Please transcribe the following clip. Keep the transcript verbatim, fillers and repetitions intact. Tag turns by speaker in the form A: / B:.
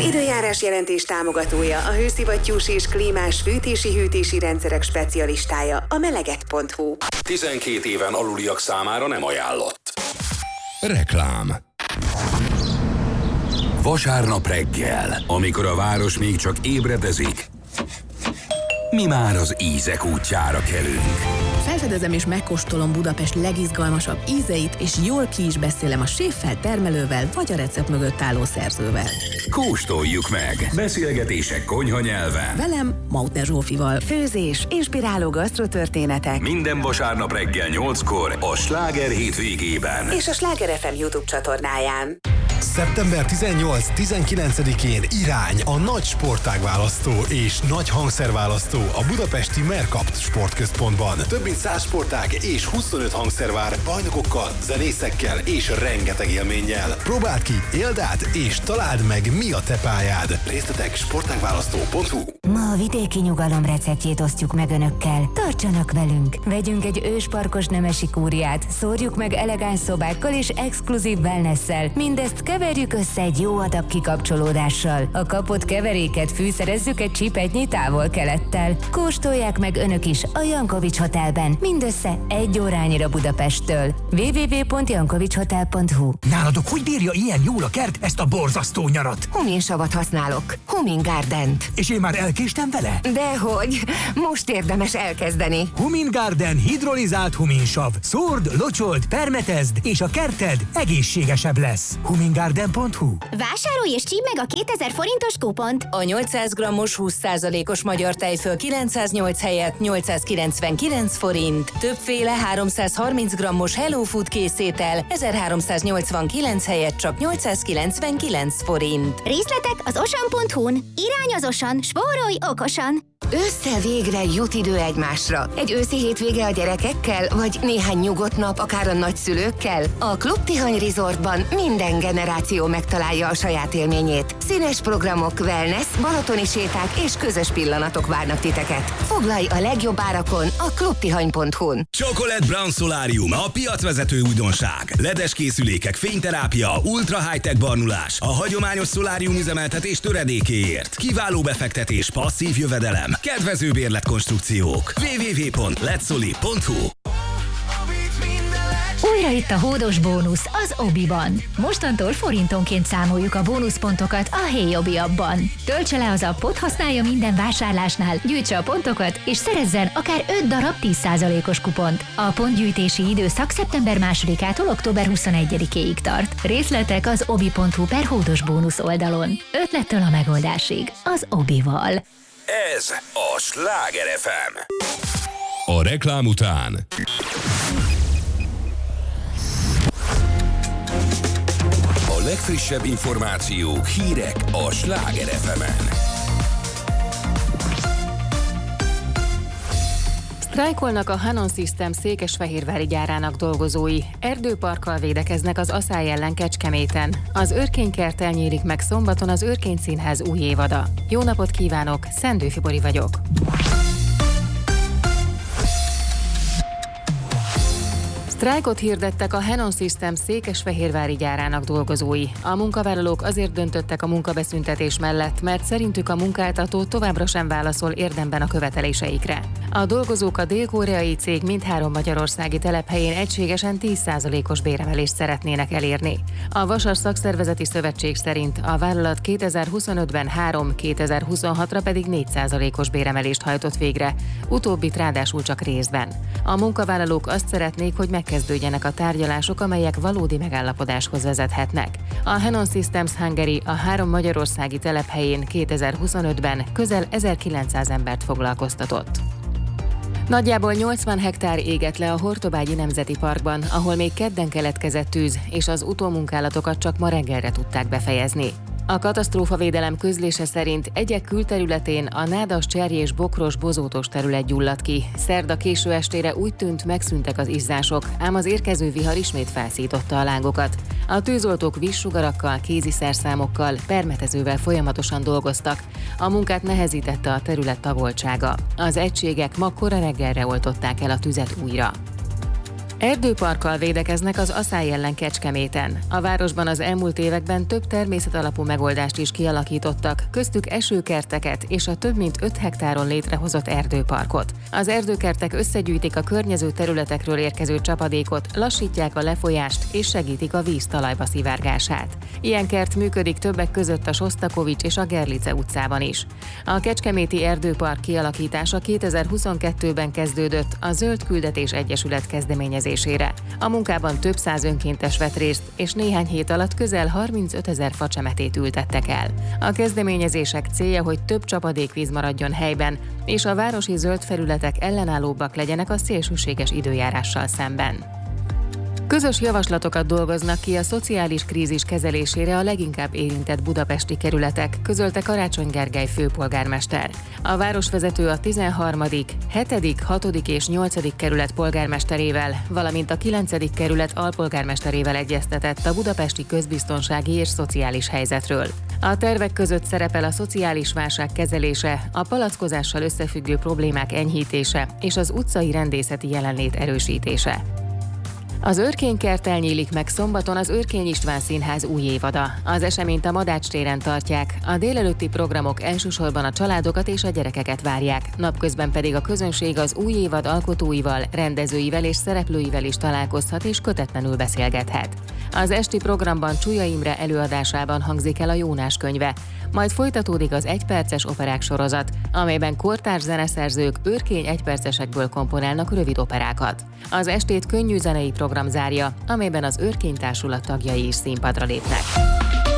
A: időjárás jelentés támogatója, a hőszivattyús és klímás fűtési-hűtési rendszerek specialistája, a meleget pont hu.
B: tizenkét éven aluliak számára nem ajánlott.
C: Reklám.
B: Vasárnap reggel, amikor a város még csak ébredezik, mi már az ízek útjára kelünk.
D: Felfedezem és megkóstolom Budapest legizgalmasabb ízeit, és jól ki is beszélem a séffel, termelővel, vagy a recept mögött álló szerzővel.
B: Kóstoljuk meg! Beszélgetések konyha nyelven.
D: Velem, Mautner Zsófival.
A: Főzés, inspiráló gasztrotörténetek.
B: Minden vasárnap reggel nyolckor a Sláger hétvégében.
A: És a Sláger ef em YouTube csatornáján.
E: szeptember tizennyolc-tizenkilencedikén irány a nagy sportágválasztó és nagy hangszerválasztó a budapesti Mercapt Sportközpontban. Több mint száz sportág és huszonöt hangszer vár bajnokokkal, zenészekkel és rengeteg élménnyel. Próbáld ki, éld át és találd meg, mi a te pályád. Részletek sportágválasztó pont hu.
F: Ma a vidéki nyugalom receptjét osztjuk meg önökkel. Tartsanak velünk! Vegyünk egy ősparkos nemesi kúriát, szórjuk meg elegáns szobákkal és exkluzív wellnesszel. Mindezt keverjük össze egy jó adag kikapcsolódással. A kapott keveréket fűszerezzük egy csipetnyi távol-kelettel. Kóstolják meg önök is a Jankovics Hotelben, mindössze egy órányira Budapesttől. double-u double-u double-u pont jankovics hotel pont hu.
G: Náladok hogy bírja ilyen jól a kert ezt a borzasztó nyarat?
H: Huminsavat használok. Humin Gardent.
G: És én már elkéstem vele?
H: Dehogy, most érdemes elkezdeni.
G: Humin Garden hidrolizált huminsav. Szórd, locsold, permetezd, és a kerted egészségesebb lesz. humin garden pont hu.
I: Vásárolj és csípd meg a kétezer forintos kupont.
J: A nyolcszáz grammos húsz százalékos magyar tejföl kilencszáznyolc helyett nyolcszázkilencvenkilenc forint. Többféle háromszázharminc grammos Hello Food készétel ezerháromszáznyolcvankilenc helyett csak nyolcszázkilencvenkilenc forint.
I: Részletek az osan pont hu-n. Irány az Osan, spórolj okosan!
H: Ősszel végre jut idő egymásra. Egy őszi hétvége a gyerekekkel, vagy néhány nyugodt nap akár a nagyszülőkkel? A Klub Tihany Resortban minden generáció megtalálja a saját élményét. Színes programok, wellness, balatoni séták és közös pillanatok várnak titeket. Foglalj a legjobb árakon a klubtihany pont hu-n.
K: Chocolate Brown Solarium, a piacvezető újdonság. ledes készülékek, fényterápia, ultra high-tech barnulás, a hagyományos szolárium üzemeltetés töredékéért. Kiváló befektetés, passzív jövedelem, kedvező bérletkonstrukciók. double-u double-u double-u pont letsoli pont hu.
L: Újra itt a hódos bónusz az Obiban. Mostantól forintonként számoljuk a bónuszpontokat a Hey Obi appban. Töltse le az appot, használja minden vásárlásnál, gyűjtse a pontokat, és szerezzen akár öt darab tíz százalékos kupont. A pontgyűjtési időszak szeptember másodikától október huszonegyedikéig tart. Részletek az obi pont hu per hódos bónusz oldalon. Ötlettől a megoldásig az Obival.
B: Ez a Sláger ef em.
C: A reklám után
B: A legfrissebb információk, hírek a Sláger ef emen.
M: Sztrájkolnak a Hanon Systems székesfehérvári gyárának dolgozói. Erdőparkkal védekeznek az aszály ellen Kecskeméten. Az Őrkénykerttel nyílik meg szombaton az Őrkény Színház új évada. Jó napot kívánok, Szendőfi Bori vagyok. Sztrájkot hirdettek a Hanon Systems székesfehérvári gyárának dolgozói. A munkavállalók azért döntöttek a munkabeszüntetés mellett, mert szerintük a munkáltató továbbra sem válaszol érdemben a követeléseikre. A dolgozók a dél-koreai cég mindhárom magyarországi telephelyén egységesen tíz százalékos béremelést szeretnének elérni. A Vasas Szakszervezeti Szövetség szerint a vállalat kétezer-huszonötben három, kétezer-huszonhatra pedig négy százalékos béremelést hajtott végre, utóbbit ráadásul csak részben. A munkavállalók azt szeretnék, hogy megkezdődjenek a tárgyalások, amelyek valódi megállapodáshoz vezethetnek. A Hanon Systems Hungary a három magyarországi telephelyén kétezer-huszonötben közel ezerkilencszáz embert foglalkoztatott. Nagyjából nyolcvan hektár égett le a Hortobágyi Nemzeti Parkban, ahol még kedden keletkezett tűz, és az utómunkálatokat csak ma reggelre tudták befejezni. A katasztrófavédelem közlése szerint egyek külterületén a nádas, cserjés, bokros, bozótos terület gyulladt ki. Szerda késő estére úgy tűnt, megszűntek az izzások, ám az érkező vihar ismét felszította a lángokat. A tűzoltók vízsugarakkal, kéziszerszámokkal, permetezővel folyamatosan dolgoztak. A munkát nehezítette a terület tagoltsága. Az egységek ma kora reggelre oltották el a tüzet újra. Erdőparkkal védekeznek az aszály ellen Kecskeméten. A városban az elmúlt években több természetalapú megoldást is kialakítottak, köztük esőkerteket és a több mint öt hektáron létrehozott erdőparkot. Az erdőkertek összegyűjtik a környező területekről érkező csapadékot, lassítják a lefolyást és segítik a víz talajba szivárgását. Ilyen kert működik többek között a Sosztakovics és a Gerlice utcában is. A Kecskeméti Erdőpark kialakítása kétezer-huszonkettőben kezdődött a Zöld Küldetés Egyesület kezdeményezésére. A munkában több száz önkéntes vett részt, és néhány hét alatt közel harmincötezer facsemetét ültettek el. A kezdeményezések célja, hogy több csapadékvíz maradjon helyben, és a városi zöld felületek ellenállóbbak legyenek a szélsőséges időjárással szemben. Közös javaslatokat dolgoznak ki a szociális krízis kezelésére a leginkább érintett budapesti kerületek, közölte Karácsony Gergely főpolgármester. A városvezető a tizenharmadik, hetedik, hatodik és nyolcadik kerület polgármesterével, valamint a kilencedik kerület alpolgármesterével egyeztetett a budapesti közbiztonsági és szociális helyzetről. A tervek között szerepel a szociális válság kezelése, a palackozással összefüggő problémák enyhítése és az utcai rendészeti jelenlét erősítése. Az Őrkény-kert nyílik meg szombaton az Őrkény István Színház új évada. Az eseményt a Madács téren tartják, a délelőtti programok elsősorban a családokat és a gyerekeket várják, napközben pedig a közönség az új évad alkotóival, rendezőivel és szereplőivel is találkozhat és kötetlenül beszélgethet. Az esti programban Csúlya Imre előadásában hangzik el a Jónás könyve, majd folytatódik az egyperces operák sorozat, amelyben kortárs zeneszerzők őrkény egypercesekből komponálnak rövid operákat. Az estét könnyű zenei program zárja, amelyben az Őrkény Társulat tagjai is színpadra lépnek.